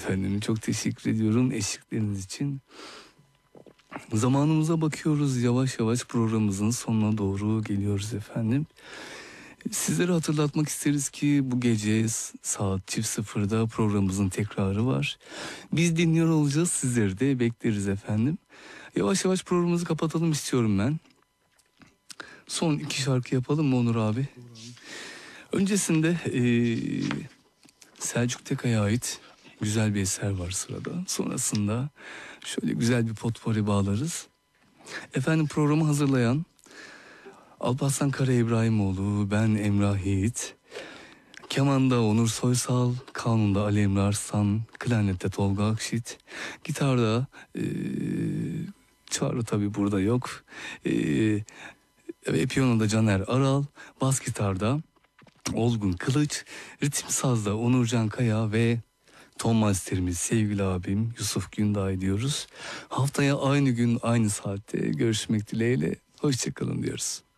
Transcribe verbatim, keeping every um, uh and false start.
efendim. Çok teşekkür ediyorum eşlikleriniz için. Zamanımıza bakıyoruz, yavaş yavaş programımızın sonuna doğru geliyoruz efendim. Sizlere hatırlatmak isteriz ki bu gece saat çift sıfırda programımızın tekrarı var. Biz dinliyor olacağız, sizleri de bekleriz efendim. Yavaş yavaş programımızı kapatalım istiyorum ben. Son iki şarkı yapalım mı Onur abi? Öncesinde ee, Selçuk Tekay'a ait güzel bir eser var sırada. Sonrasında şöyle güzel bir potpourri bağlarız. Efendim programı hazırlayan Alparslan Kara İbrahimoğlu, ben Emrah Yiğit. Kemanda Onur Soysal, kanunda Ali Emre Arslan, klarnette Tolga Akşit, gitarda ee, Çağrı tabi burada yok, ee, ve piyanoda Caner Aral, bas gitarda Olgun Kılıç, ritim sazda Onurcan Kaya ve ton masterimiz sevgili abim Yusuf Günday diyoruz. Haftaya aynı gün aynı saatte görüşmek dileğiyle, hoşçakalın diyoruz.